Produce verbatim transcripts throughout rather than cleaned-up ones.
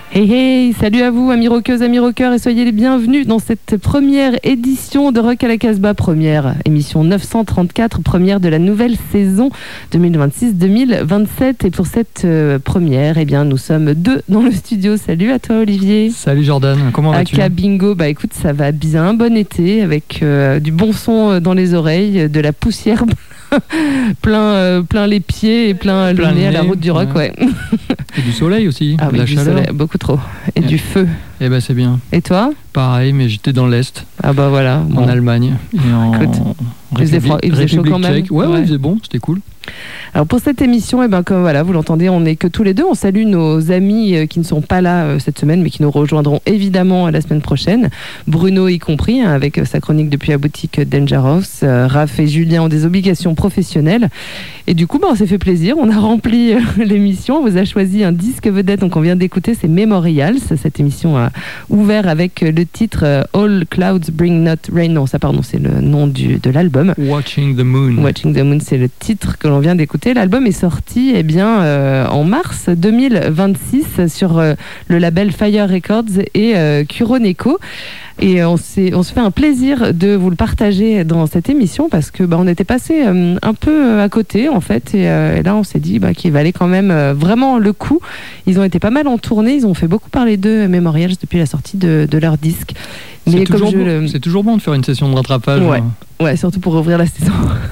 Hey hey, salut à vous amis rockeuses, amis rockeurs et soyez les bienvenus dans cette première édition de Rock à la Casbah, première émission neuf cent trente-quatre, première de la nouvelle saison deux mille vingt-six deux mille vingt-sept. Et pour cette euh, première, eh bien, nous sommes deux dans le studio. Salut à toi Olivier. Salut Jordan, comment vas-tu? Aka Bingo, bah écoute, ça va bien, bon été avec euh, du bon son dans les oreilles, de la poussière plein, euh, plein les pieds et plein, plein le nez à la route du rock, ouais. ouais. Et du soleil aussi, ah, de oui, la du chaleur. Soleil, beaucoup trop. Et, et du feu. Eh ben c'est bien. Et toi? Pareil, mais j'étais dans l'Est. Ah bah voilà. En bon. Allemagne. Et en Écoute, en il faisait froid, il faisait chaud quand même. Ouais, ouais, ouais, il faisait bon, c'était cool. Alors pour cette émission, eh ben, comme voilà, vous l'entendez, on n'est que tous les deux. On salue nos amis euh, qui ne sont pas là euh, cette semaine, mais qui nous rejoindront évidemment la semaine prochaine. Bruno y compris, hein, avec euh, sa chronique depuis la boutique Dangerous. Euh, Raph et Julien ont des obligations professionnelles. Et du coup, bah, on s'est fait plaisir. On a rempli euh, l'émission. On vous a choisi un disque vedette. Donc on vient d'écouter, c'est Memorials. Cette émission a ouvert avec le titre euh, All Clouds Bring Not Rain. Non, ça pardon, c'est le nom du, de l'album. Watching the Moon. Watching the Moon, c'est le titre que l'on vient d'écouter. L'album est sorti eh bien, euh, en mars deux mille vingt-six sur euh, le label Fire Records et euh, Kuroneko. Et on, s'est, on se fait un plaisir de vous le partager dans cette émission parce que bah, on était passé euh, un peu à côté en fait. Et, euh, et là, on s'est dit bah, qu'il valait quand même euh, vraiment le coup. Ils ont été pas mal en tournée. Ils ont fait beaucoup parler d'eux, Memorials, depuis la sortie de, de leur disque. Mais c'est, toujours bon, le... c'est toujours bon de faire une session de rattrapage. Ouais, hein. ouais, surtout pour ouvrir la saison.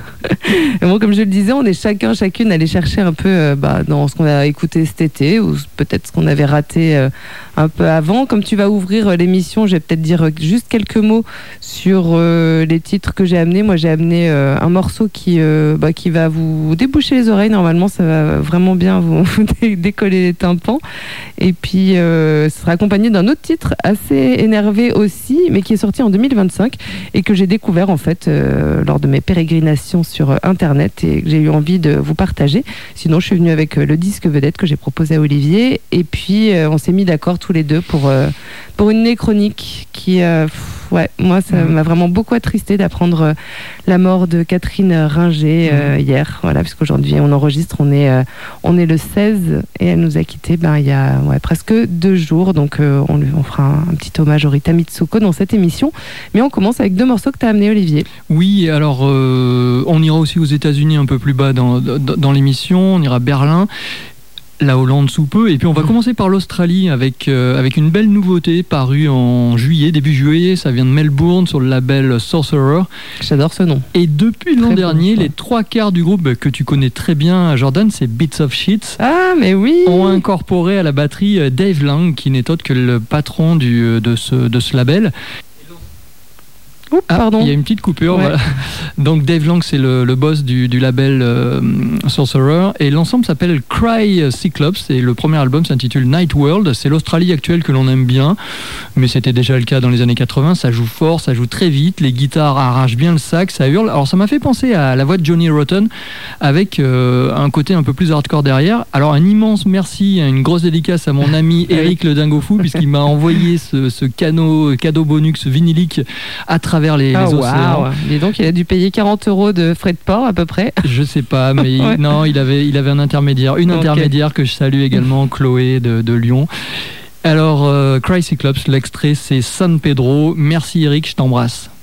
Et bon, comme je le disais, on est chacun, chacune allé chercher un peu euh, bah, dans ce qu'on a écouté cet été ou peut-être ce qu'on avait raté euh, un peu avant. Comme tu vas ouvrir euh, l'émission, je vais peut-être dire euh, juste quelques mots sur euh, les titres que j'ai amenés. Moi, j'ai amené euh, un morceau qui, euh, bah, qui va vous déboucher les oreilles. Normalement, ça va vraiment bien vous, vous décoller les tympans. Et puis, euh, ce sera accompagné d'un autre titre assez énervé aussi, mais qui est sorti en deux mille vingt-cinq et que j'ai découvert en fait euh, lors de mes pérégrinations sur euh, internet et que j'ai eu envie de vous partager. Sinon, je suis venue avec euh, le disque vedette que j'ai proposé à Olivier et puis euh, on s'est mis d'accord tous les deux pour, euh, pour une chronique qui, euh, pff, ouais, moi ça mmh. m'a vraiment beaucoup attristé d'apprendre euh, la mort de Catherine Ringer euh, mmh. hier, voilà, puisqu'aujourd'hui on enregistre, on est, euh, on est le seize et elle nous a quittés ben, il y a ouais, presque deux jours, donc euh, on, lui, on fera un, un petit hommage au Rita Mitsuko dans cette émission. Mais on commence avec deux morceaux que tu as amenés, Olivier. Oui, alors euh, on ira aussi aux États-Unis un peu plus bas dans, dans, dans l'émission, on ira à Berlin, la Hollande sous peu, et puis on va commencer par l'Australie avec, euh, avec une belle nouveauté parue en juillet, début juillet, ça vient de Melbourne sur le label Sorcerer. J'adore ce nom. Et depuis l'an très dernier, bon, les trois quarts du groupe que tu connais très bien, Jordan, c'est Bits of Shit. Ah, mais oui! Ont incorporé à la batterie Dave Lang, qui n'est autre que le patron du, de, ce, de ce label. Oups, ah, pardon. Il y a une petite coupure. Ouais. Voilà. Donc Dave Lang, c'est le, le boss du, du label euh, Sorcerer, et l'ensemble s'appelle Cry Cyclops, et le premier album s'intitule Night World. C'est l'Australie actuelle que l'on aime bien, mais c'était déjà le cas dans les années quatre-vingts. Ça joue fort, ça joue très vite, les guitares arrachent bien le sac, ça hurle. Alors ça m'a fait penser à la voix de Johnny Rotten avec euh, un côté un peu plus hardcore derrière. Alors un immense merci, une grosse dédicace à mon ami Eric le Dingo Fou, puisqu'il m'a envoyé ce, ce cano, cadeau bonus vinilique à travers les, ah, les océans. Wow. Et donc il a dû payer quarante euros de frais de port à peu près. Je sais pas, mais ouais. il, non, il avait, il avait un intermédiaire, une okay. intermédiaire que je salue également, Chloé de, de Lyon. Alors, euh, Cry Cyclops, l'extrait c'est San Pedro. Merci Eric, je t'embrasse.